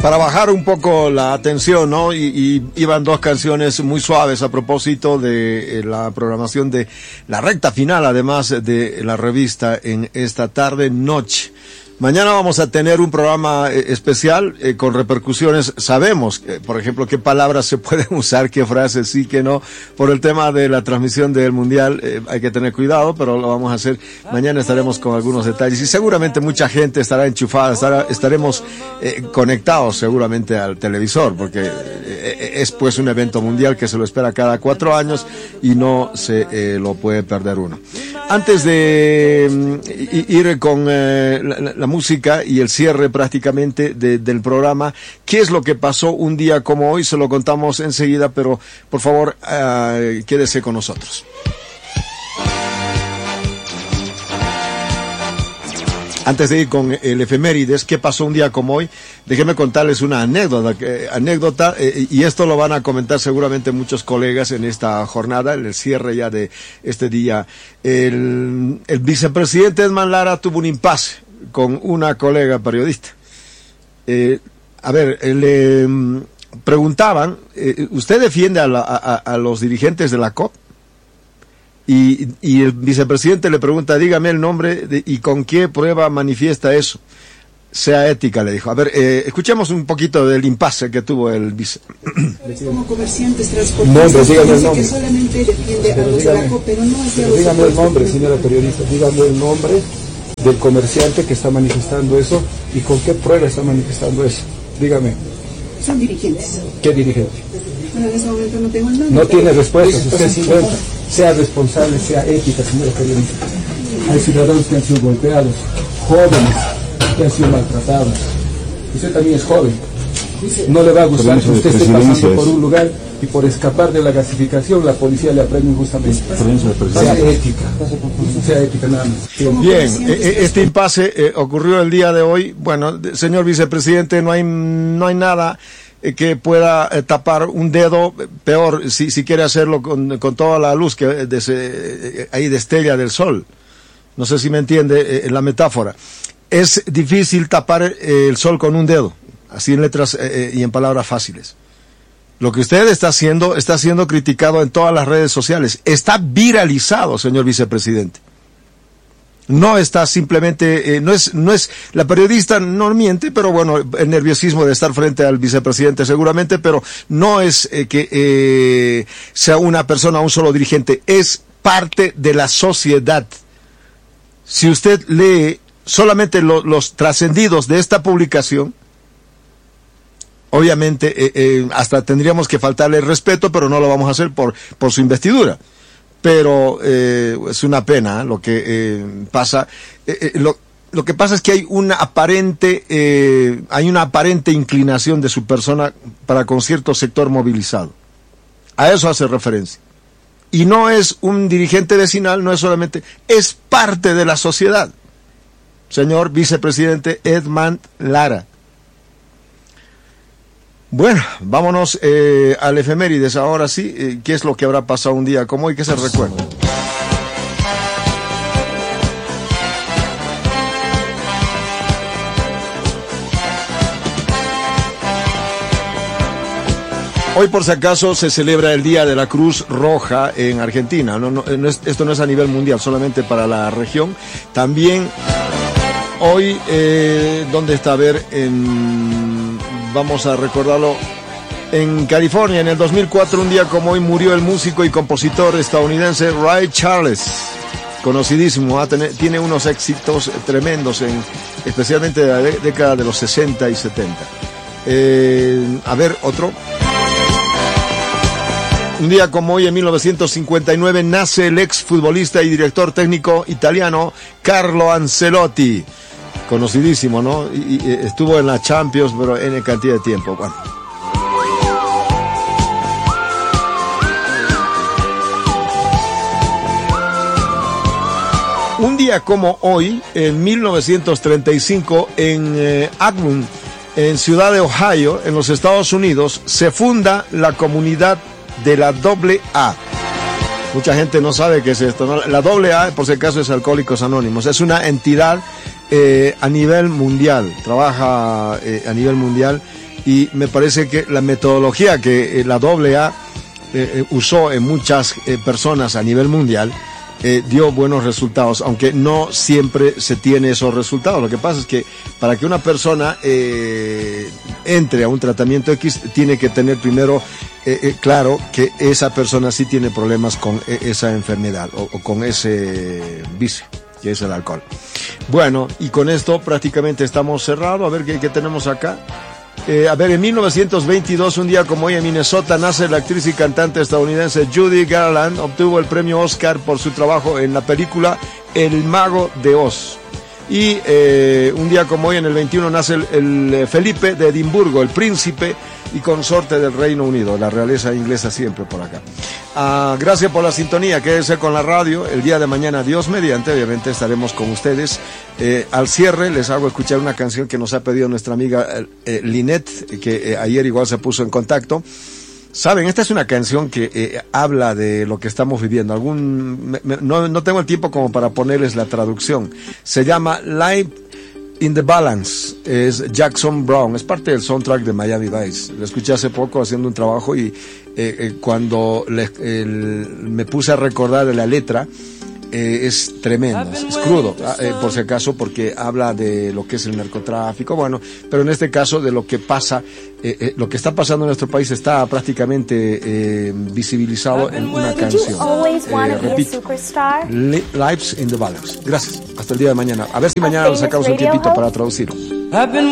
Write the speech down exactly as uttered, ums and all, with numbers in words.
Para bajar un poco la atención, ¿no? Y, y iban dos canciones muy suaves a propósito de eh, la programación de la recta final, además de la revista en esta tarde noche. Mañana vamos a tener un programa eh, especial eh, con repercusiones. Sabemos, eh, por ejemplo, qué palabras se pueden usar, qué frases sí, qué no. Por el tema de la transmisión del Mundial eh, hay que tener cuidado, pero lo vamos a hacer. Mañana estaremos con algunos detalles y seguramente mucha gente estará enchufada, estará, estaremos eh, conectados seguramente al televisor, porque eh, es pues un evento mundial que se lo espera cada cuatro años y no se eh, lo puede perder uno. Antes de mm, ir con eh, la, la música y el cierre prácticamente de, del programa, ¿qué es lo que pasó un día como hoy? Se lo contamos enseguida, pero por favor, uh, quédese con nosotros. Antes de ir con el efemérides, ¿qué pasó un día como hoy? Déjenme contarles una anécdota, eh, anécdota eh, y esto lo van a comentar seguramente muchos colegas en esta jornada, en el cierre ya de este día. El, el vicepresidente Edman Lara tuvo un impasse con una colega periodista. Eh, a ver, eh, le mm, preguntaban, eh, ¿usted defiende a, la, a, a los dirigentes de la C O P? Y, y el vicepresidente le pregunta, dígame el nombre de, y con qué prueba manifiesta eso. Sea ética, le dijo. A ver, eh, escuchemos un poquito del impasse que tuvo el vice. Como comerciantes transportistas, dígame el nombre. Que solamente defiende a los de la C O P, pero no hacia los dígame el nombre, señora periodista, dígame el nombre del comerciante que está manifestando eso y con qué prueba está manifestando eso. Dígame. Son dirigentes. ¿Qué dirigente? Bueno, en ese momento no tengo el nombre. No tiene respuestas, usted se inventa. Sea responsable, sea ética, señora periodista. Hay ciudadanos que han sido golpeados, jóvenes que han sido maltratados. Usted también es joven. No le va a gustar que usted esté pasando por un lugar y por escapar de la gasificación la policía le apremia injustamente. Sea ética, sea ética nada más. Bien, este impasse eh, ocurrió el día de hoy. Bueno, señor vicepresidente, no hay, no hay nada que pueda eh, tapar un dedo, peor si, si quiere hacerlo con, con toda la luz que de se, eh, ahí destella del sol. No sé si me entiende eh, la metáfora. Es difícil tapar eh, el sol con un dedo, así en letras eh, y en palabras fáciles. Lo que usted está haciendo está siendo criticado en todas las redes sociales. Está viralizado, señor vicepresidente. No está simplemente, eh, no es, no es, la periodista no miente, pero bueno, el nerviosismo de estar frente al vicepresidente seguramente, pero no es eh, que eh, sea una persona, un solo dirigente, es parte de la sociedad. Si usted lee solamente lo, los trascendidos de esta publicación, obviamente eh, eh, hasta tendríamos que faltarle el respeto, pero no lo vamos a hacer por, por su investidura. Pero eh, es una pena ¿eh? lo que eh, pasa. Eh, eh, lo, lo que pasa es que hay una aparente, eh, hay una aparente inclinación de su persona para con cierto sector movilizado. A eso hace referencia. Y no es un dirigente vecinal, no es solamente, es parte de la sociedad. Señor vicepresidente Edman Lara. Bueno, vámonos eh, al efemérides ahora sí. Eh, ¿Qué es lo que habrá pasado un día como hoy? ¿Qué se recuerda? Hoy, por si acaso, se celebra el Día de la Cruz Roja en Argentina. No, no, no es, esto no es a nivel mundial, solamente para la región. También hoy, eh, ¿dónde está? A ver, en... vamos a recordarlo, en California, en el dos mil cuatro, un día como hoy, murió el músico y compositor estadounidense Ray Charles, conocidísimo, ¿eh? tiene, tiene unos éxitos tremendos, en, especialmente de la de, década de los sesenta y setenta. Eh, a ver, otro. Un día como hoy, en mil novecientos cincuenta y nueve, nace el exfutbolista y director técnico italiano Carlo Ancelotti. Conocidísimo, ¿no? Y, y estuvo en la Champions, pero en cantidad de tiempo. Bueno. Un día como hoy, en mil novecientos treinta y cinco, en eh, Akron, en Ciudad de Ohio, en los Estados Unidos, se funda la comunidad de la doble A. Mucha gente no sabe qué es esto, ¿no? La doble A, por si acaso, es Alcohólicos Anónimos. Es una entidad eh, a nivel mundial, trabaja eh, a nivel mundial y me parece que la metodología que eh, la doble A eh, eh, usó en muchas eh, personas a nivel mundial eh, dio buenos resultados, aunque no siempre se tiene esos resultados. Lo que pasa es que para que una persona eh, entre a un tratamiento X, tiene que tener primero eh, eh, claro que esa persona sí tiene problemas con eh, esa enfermedad o, o con ese vicio, que es el alcohol. Bueno, y con esto prácticamente estamos cerrados. A ver qué, qué tenemos acá. Eh, a ver, en mil novecientos veintidós, un día como hoy en Minnesota, nace la actriz y cantante estadounidense Judy Garland. Obtuvo el premio Oscar por su trabajo en la película El Mago de Oz. Y eh, un día como hoy, en el veintiuno, nace el, el Felipe de Edimburgo, el príncipe y consorte del Reino Unido, la realeza inglesa siempre por acá. Ah, gracias por la sintonía, quédense con la radio. El día de mañana, Dios mediante, obviamente estaremos con ustedes. Eh, al cierre les hago escuchar una canción que nos ha pedido nuestra amiga eh, Linet, que eh, ayer igual se puso en contacto. Saben, esta es una canción que eh, habla de lo que estamos viviendo. Algún, me, me, no, no tengo el tiempo como para ponerles la traducción. Se llama Life in the Balance, es Jackson Browne, es parte del soundtrack de Miami Vice. Lo escuché hace poco haciendo un trabajo y eh, eh, cuando le, el, me puse a recordar de la letra, eh, es tremendo, es, es crudo, eh, por si acaso, porque habla de lo que es el narcotráfico, bueno, pero en este caso de lo que pasa, eh, eh, lo que está pasando en nuestro país está prácticamente eh, visibilizado en una canción. Eh, repito, Lives in the Balance. Gracias, hasta el día de mañana. A ver si mañana le sacamos un tiempito para traducirlo.